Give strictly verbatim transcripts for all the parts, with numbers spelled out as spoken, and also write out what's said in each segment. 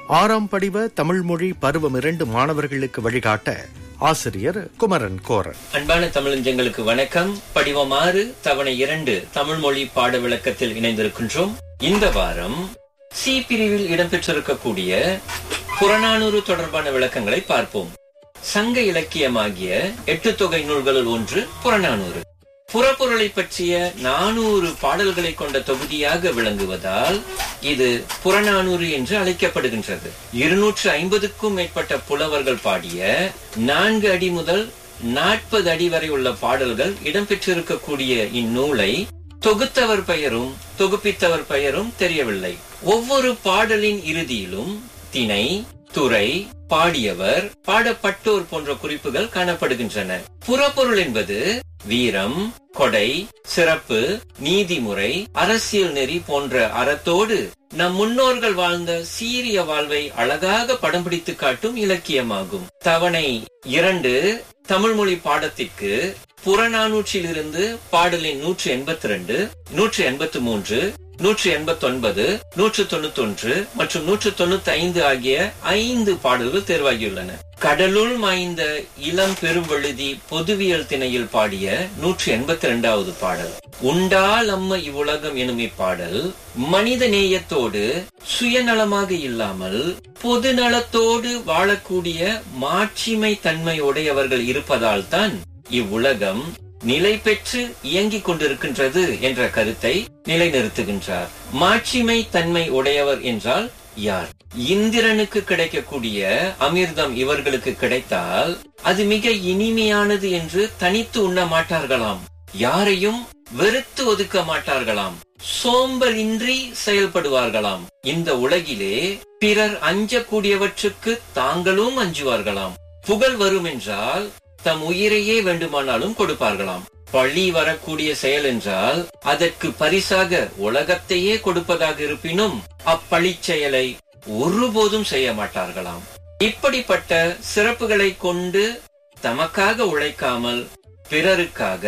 ஆறாம் படிவ தமிழ் மொழி பருவம் இரண்டு மாணவர்களுக்கு வழிகாட்ட ஆசிரியர் குமரன் கோரன். அன்பான தமிழஞ்சங்களுக்கு வணக்கம். படிவம் ஆறு தவணை இரண்டு தமிழ் மொழி பாட விளக்கத்தில் இணைந்திருக்கின்றோம். இந்த வாரம் சி பிரிவில் இடம்பெற்றிருக்கக்கூடிய புறநானூறு தொடர்பான விளக்கங்களை பார்ப்போம். சங்க இலக்கியமாகிய எட்டு தொகை நூல்களுள் ஒன்று புறநானூறு. புறப்பொருளை பற்றிய நானூறு பாடல்களை கொண்ட தொகுதியாக விளங்குவதால் இது புறநானூறு என்று அழைக்கப்படுகின்றது. இருநூற்று ஐம்பதுக்கும் மேற்பட்ட புலவர்கள் பாடிய நான்கு அடி முதல் நாற்பது அடி வரை உள்ள பாடல்கள் இடம்பெற்றிருக்கக்கூடிய இந்நூலை தொகுத்தவர் பெயரும் தொகுப்பித்தவர் பெயரும் தெரியவில்லை. ஒவ்வொரு பாடலின் இறுதியிலும் திணை, துறை, பாடியவர், பாடப்பட்டோர் போன்ற குறிப்புகள் காணப்படுகின்றன. புறப்பொருள் என்பது வீரம், கொடை, சிறப்பு, நீதிமுறை, அரசியல் நெறி போன்ற அறத்தோடு நம் முன்னோர்கள் வாழ்ந்த சீரிய வாழ்வை அழகாக படம் பிடித்து காட்டும் இலக்கியமாகும். தவணை இரண்டு தமிழ் மொழி பாடத்திற்கு புறநானூற்றில் இருந்து பாடலின் நூற்று எண்பத்தி ரெண்டு, நூற்று எண்பத்தி மூன்று, நூற்று எண்பத்தி ஒன்பது, நூற்று தொண்ணூத்தி ஒன்று மற்றும் நூற்று தொண்ணூத்தி ஐந்து ஆகிய ஐந்து பாடல்கள் தேர்வாகியுள்ளன. கடலுள் மாய்ந்த இளம் பெருவழுதி பொதுவியல் திணையில் பாடிய நூற்று எண்பத்தி இரண்டாவது பாடல். உண்டால் அம்ம இவ்வுலகம் எனும் இப்பாடல் மனித நேயத்தோடு சுயநலமாக இல்லாமல் பொது நலத்தோடு வாழக்கூடிய மாட்சிமை தன்மை உடையவர்கள் இருப்பதால் தான் இவ்வுலகம் நிலை பெற்று இயங்கிக் கொண்டிருக்கின்றது என்ற கருத்தை நிலைநிறுத்துகின்றார். மாட்சிமை தன்மை உடையவர் என்றால் யார்? இந்திரனுக்கு கிடைக்கக்கூடிய அமிர்தம் இவர்களுக்கு கிடைத்தால் அது மிக இனிமையானது என்று தனித்து உண்ண மாட்டார்களாம். யாரையும் வெறுத்து ஒதுக்க மாட்டார்களாம். சோம்பலின்றி செயல்படுவார்களாம். இந்த உலகிலே பிறர் அஞ்சக்கூடியவற்றுக்கு தாங்களும் அஞ்சுவார்களாம். புகழ் வரும் என்றால் தம் உயிரையே வேண்டுமானாலும் கொடுப்பார்களாம். பழி வரக்கூடிய செயல் என்றால் அதற்கு பரிசாக உலகத்தையே கொடுப்பதாக இருப்பினும் அப்பழி செயலை ஒருபோதும் செய்ய மாட்டார்களாம். இப்படிப்பட்ட சிறப்புகளை கொண்டு தமக்காக உழைக்காமல் பிறருக்காக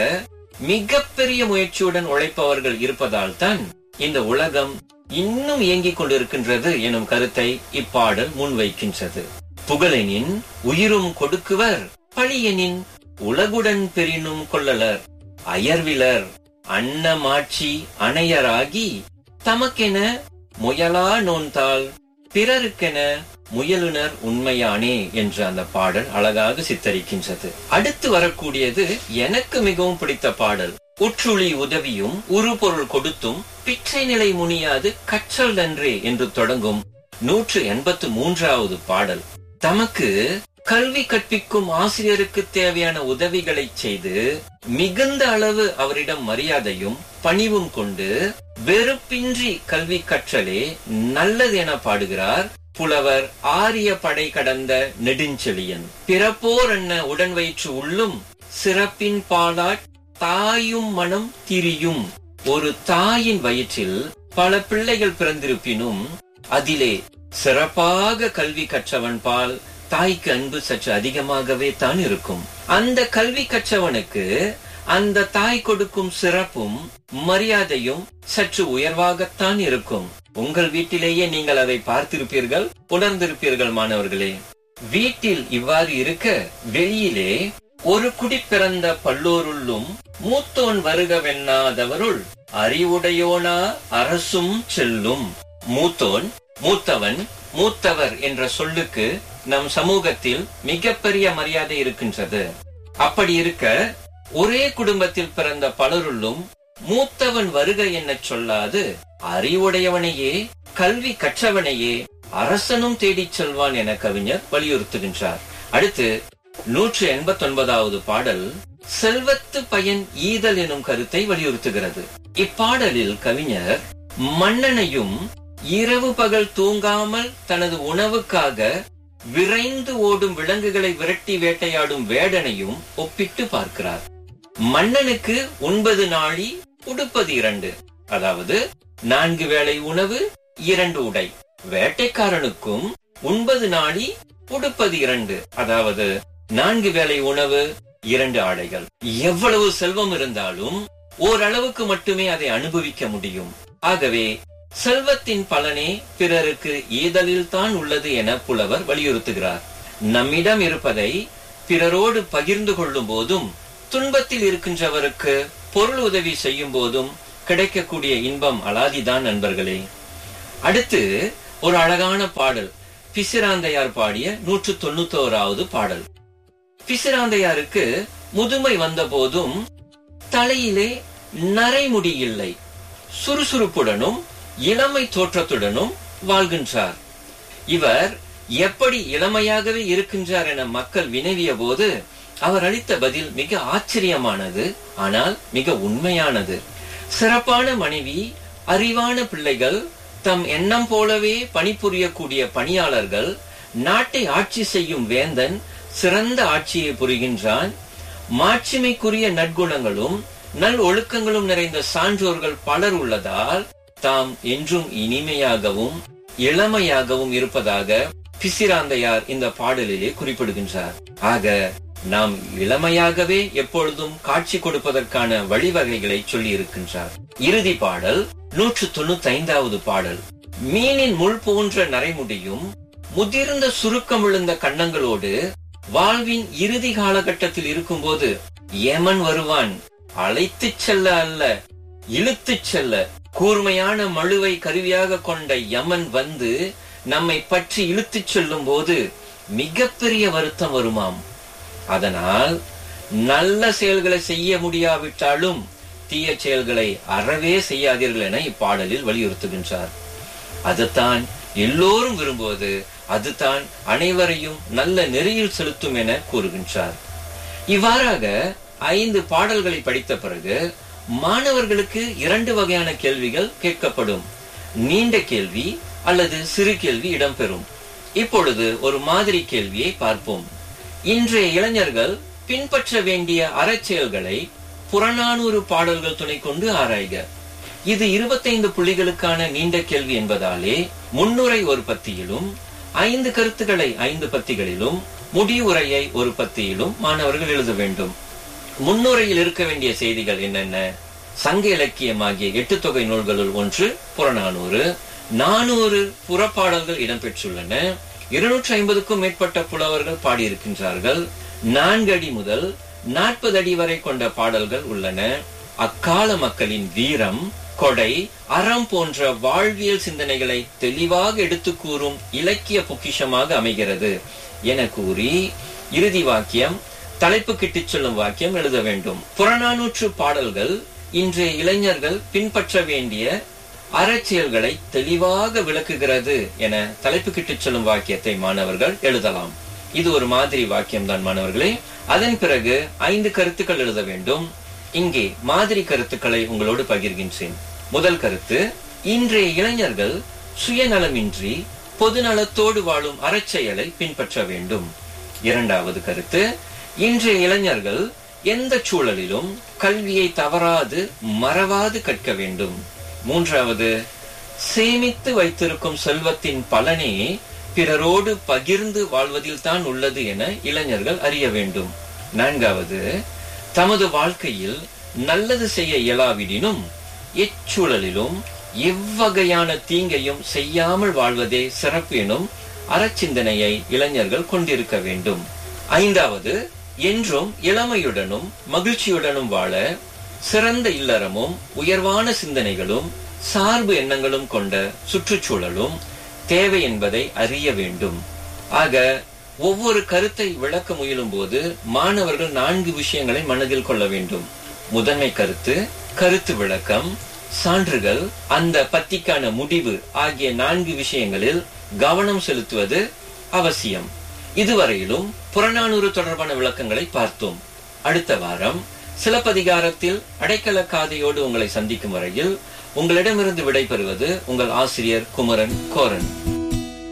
மிக பெரிய முயற்சியுடன் உழைப்பவர்கள் இருப்பதால் தான் இந்த உலகம் இன்னும் இயங்கிக் கொண்டிருக்கின்றது எனும் கருத்தை இப்பாடல் முன்வைக்கின்றது. புகழெனின் உயிரும் கொடுக்குவர், பழியெனின் உலகுடன் பெரினும் கொள்ளலர், அயர்விலர் அன்னமாட்சி அணையராகி தமக்கென முயலா நோன்தால் பிறருக்கென முயலுனர் உண்மையானே என்று அந்த பாடல் அழகாக சித்தரிக்கின்றது. அடுத்து வரக்கூடியது எனக்கு மிகவும் பிடித்த பாடல். உற்றுளி உதவியும் உருபொருள் கொடுத்தும் பிற்றை நிலை முனியாது கற்றல் நன்றே என்று தொடங்கும் நூற்று எண்பத்து மூன்றாவது பாடல். தமக்கு கல்வி கற்பிக்கும் ஆசிரியருக்கு தேவையான உதவிகளை செய்து மிகுந்த அளவு அவரிடம் மரியாதையும் பணிவும் கொண்டு வெறுப்பின்றி கல்வி கற்றலே நல்லது என பாடுகிறார் புலவர் ஆரிய படை கடந்த நெடுஞ்செழியன். பிறப்போர் என்ன உடன் வயிற்று உள்ளும் சிறப்பின் பாலாட் தாயும் மனம் திரியும். ஒரு தாயின் வயிற்றில் பல பிள்ளைகள் பிறந்திருப்பினும் அதிலே சிறப்பாக கல்வி கற்றவன் பால் தாய்க்கு அன்பு சற்று அதிகமாகவே தான் இருக்கும். அந்த கல்வி கற்றவனுக்கு அந்த தாய் கொடுக்கும் சிறப்பும் மரியாதையும் சற்று உயர்வாகத்தான் இருக்கும். உங்கள் வீட்டிலேயே நீங்கள் அதை பார்த்திருப்பீர்கள், உணர்ந்திருப்பீர்கள் மாணவர்களே. வீட்டில் இவ்வாறு இருக்க வெளியிலே ஒரு குடி பிறந்த பல்லோருள்ளும் மூத்தோன் வருக வெண்ணாதவருள் அறிவுடையோனா அரசும் செல்லும். மூத்தோன், மூத்தவன், மூத்தவர் என்ற சொல்லுக்கு நம் சமூகத்தில் மிகப்பெரிய மரியாதை இருக்கின்றது. அப்படி இருக்க ஒரே குடும்பத்தில் பிறந்த பலருள்ளும் மூத்தவன் வருக என்ன சொல்லாது அறிவுடையவனையே கல்வி கற்றவனையே அரசனும் தேடிச் செல்வான் என கவிஞர் வலியுறுத்துகின்றார். அடுத்து நூற்று எண்பத்தி ஒன்பதாவது பாடல் செல்வத்து பயன் ஈதல் எனும் கருத்தை வலியுறுத்துகிறது. இப்பாடலில் கவிஞர் மன்னனையும் இரவு பகல் தூங்காமல் தனது உணவுக்காக விரைந்து ஓடும் விலங்குகளை விரட்டி வேட்டையாடும் வேடனையும் ஒப்பிட்டு பார்க்கிறார். மன்னனுக்கு உண்பது நாழி உடுப்பது இரண்டு, அதாவது நான்கு வேளை உணவு இரண்டு உடை. வேட்டைக்காரனுக்கும் உண்பது நாழி உடுப்பது இரண்டு, அதாவது நான்கு வேளை உணவு இரண்டு ஆடைகள். எவ்வளவு செல்வம் இருந்தாலும் ஓரளவுக்கு மட்டுமே அதை அனுபவிக்க முடியும். ஆகவே செல்வத்தின் பலனே பிறருக்கு ஈதலில் தான் உள்ளது என புலவர் வலியுறுத்துகிறார். நம்மிடம் இருப்பதை பிறரோடு பகிர்ந்து கொள்ளும் போதும், துன்பத்தில் இருக்கின்றவருக்கு பொருள் உதவி செய்யும் போதும் கிடைக்கக்கூடிய இன்பம் அலாதிதான் நண்பர்களே. அடுத்து ஒரு அழகான பாடல், பிசிராந்தையார் பாடிய நூற்று தொண்ணூத்தி ஓராவது பாடல். பிசிராந்தையாருக்கு முதுமை வந்த போதும் தலையிலே நரைமுடி இல்லை, சுறுசுறுப்புடனும் இளமை தோற்றத்துடனும் வாழ்கின்றார். இவர் எப்படி இளமையாகவே இருக்கின்றார் என மக்கள் வினவிய போது அவர் அளித்த பதில் மிக ஆச்சரியமானது, ஆனால் மிக உண்மையானது. சிறப்பான மனைவி, அறிவான பிள்ளைகள், தம் எண்ணம் போலவே பணிபுரியக்கூடிய பணியாளர்கள், நாட்டை ஆட்சி செய்யும் வேந்தன் சிறந்த ஆட்சியை புரிகின்றான். மாட்சிமைக்குரிய நற்குணங்களும் நல் ஒழுக்கங்களும் நிறைந்த சான்றோர்கள் பலர் உள்ளதால் தாம் என்றும் இனிமையாகவும் இளமையாகவும் இருப்பதாக பிசிராந்தையார் இந்த பாடலிலே குறிப்பிடுகின்றார். ஆக நாம் இளமையாகவே எப்பொழுதும் காட்சி கொடுப்பதற்கான வழிவகைகளை சொல்லி இருக்கின்றார். இறுதி பாடல் நூற்று தொண்ணூத்தி ஐந்தாவது பாடல். மீனின் முள் போன்ற நரைமுடியும் முதிர்ந்த சுருக்கம் விழுந்த கன்னங்களோடு வாழ்வின் இறுதி காலகட்டத்தில் இருக்கும்போது யமன் வருவான், அழைத்துச் செல்ல அல்ல இழுத்துச் செல்ல. கூர்மையான மழுவை கருவியாக கொண்ட யமன் வந்து நம்மை பற்றி இழுத்துச் செல்லும் போது மிகப்பெரிய வருத்தம் வருமாம். அதனால் நல்ல செயல்களை செய்ய முடியாவிட்டாலும் தீய செயல்களை அறவே செய்யாதீர்கள் என இப்பாடலில் வலியுறுத்துகின்றார். அதுதான் எல்லோரும் விரும்புவது, அதுதான் அனைவரையும் நல்ல நெறியில் செலுத்தும் என கூறுகின்றார். இவ்வாறாக ஐந்து பாடல்களை படித்த பிறகு மாணவர்களுக்கு இரண்டு வகையான கேள்விகள் கேட்கப்படும். நீண்ட கேள்வி அல்லது சிறு கேள்வி இடம்பெறும். இப்பொழுது ஒரு மாதிரி கேள்வியை பார்ப்போம். இன்றைய இளைஞர்கள் பின்பற்ற வேண்டிய அறச்செயல்களை புறநானூறு பாடல்கள் துணை கொண்டு ஆராய்க. இது இருபத்தைந்து புள்ளிகளுக்கான நீண்ட கேள்வி என்பதாலே முன்னுரை ஒரு பத்தியிலும், ஐந்து கருத்துக்களை ஐந்து பத்திகளிலும், முடிவுரையை ஒரு பத்தியிலும் மாணவர்கள் எழுத வேண்டும். முன்னுரையில் இருக்க வேண்டிய செய்திகள் என்னென்ன? சங்க இலக்கியமாகிய எட்டு தொகை நூல்களுள் ஒன்று புறநானூறு. நானூறு புறப்பாடல்கள் இடம்பெற்றுள்ளன. இருநூற்றி ஐம்பதுக்கும் மேற்பட்ட புலவர்கள் பாடியிருக்கின்றார்கள். நான்கு அடி முதல் நாற்பது அடி வரை கொண்ட பாடல்கள் உள்ளன. அக்கால மக்களின் வீரம், கொடை, அறம் போன்ற வாழ்வியல் சிந்தனைகளை தெளிவாக எடுத்து கூறும் இலக்கிய பொக்கிஷமாக அமைகிறது என கூறி இறுதி வாக்கியம், தலைப்பு கிட்டிச் சொல்லும் வாக்கியம் எழுத வேண்டும். புறநானூற்று பாடல்கள் இன்றைய இளைஞர்கள் பின்பற்ற வேண்டிய அறச்செயல்களை தெளிவாக விளக்குகிறது என தலைப்பு கிட்டிச் சொல்லும் வாக்கியத்தை மாணவர்கள் எழுதலாம். இது ஒரு மாதிரி வாக்கியம் தான் மாணவர்களே. அதன் பிறகு ஐந்து கருத்துக்கள் எழுத வேண்டும். இங்கே மாதிரி கருத்துக்களை உங்களோடு பகிர்கின்றேன். முதல் கருத்து, இன்றைய இளைஞர்கள் சுயநலமின்றி பொதுநலத்தோடு வாழும் அறச்செயலை பின்பற்ற வேண்டும். இரண்டாவது கருத்து, இன்றைய இளைஞர்கள் எந்த சூழலிலும் கல்வியை தவறாது மறவாது கற்க வேண்டும். மூன்றாவது, சேமித்து வைத்திருக்கும் செல்வத்தின் பலனே பிறரோடு பகிர்ந்து வாழ்வதில் தான் உள்ளது என இளைஞர்கள் அறிய வேண்டும். நான்காவது, தமது வாழ்க்கையில் நல்லது செய்ய இயலாவிடினும் எச்சூழலிலும் எவ்வகையான தீங்கையும் செய்யாமல் வாழ்வதே சிறப்பு எனும் அறச்சிந்தனையை இளைஞர்கள் கொண்டிருக்க வேண்டும். ஐந்தாவது, என்றும் இளமையுடனும் மகிழ்ச்சியுடனும் வாழ சிறந்த இல்லறமும் உயர்வான சிந்தனைகளும் சார்பு எண்ணங்களும் கொண்ட சுற்றுச்சூழலும் தேவை என்பதை அறிய வேண்டும். ஆக ஒவ்வொரு கருத்தை விளக்க முயலும் போது மாணவர்கள் நான்கு விஷயங்களை மனதில் கொள்ள வேண்டும். முதன்மை கருத்து, கருத்து விளக்கம், சான்றுகள், அந்த பத்திக்கான முடிவு ஆகிய நான்கு விஷயங்களில் கவனம் செலுத்துவது அவசியம். இதுவரையிலும் புறநானூறு தொடர்பான விளக்கங்களை பார்த்தோம். அடுத்த வாரம் சிலப்பதிகாரத்தில் அடைக்கல காதையோடு உங்களை சந்திக்கும் வரையில் உங்களிடமிருந்து விடைபெறுவது உங்கள் ஆசிரியர் குமரன் கோரன்.